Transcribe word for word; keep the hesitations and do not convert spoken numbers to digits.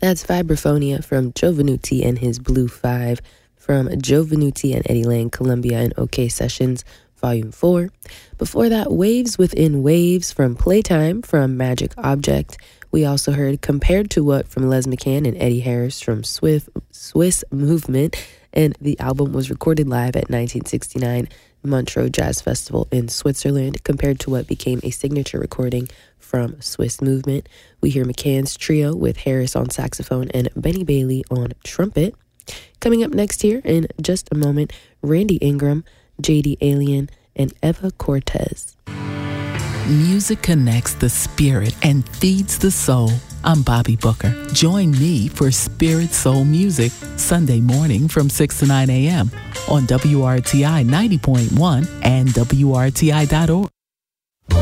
That's Vibraphonia from Joe Venuti and his Blue Five from Joe Venuti and Eddie Lang, Columbia and OK Sessions, Volume four. Before that, Waves Within Waves from Playtime from Magic Object. We also heard Compared to What from Les McCann and Eddie Harris from Swiss, Swiss Movement, and the album was recorded live at nineteen sixty-nine Montreux Jazz Festival in Switzerland. Compared to What became a signature recording from Swiss Movement. We hear McCann's trio with Harris on saxophone and Benny Bailey on trumpet. Coming up next here in just a moment, Randy Ingram, J D Alien, and Eva Cortez. Music connects the spirit and feeds the soul. I'm Bobby Booker. Join me for Spirit Soul Music, Sunday morning from six to nine a.m. on W R T I ninety point one and W R T I dot org.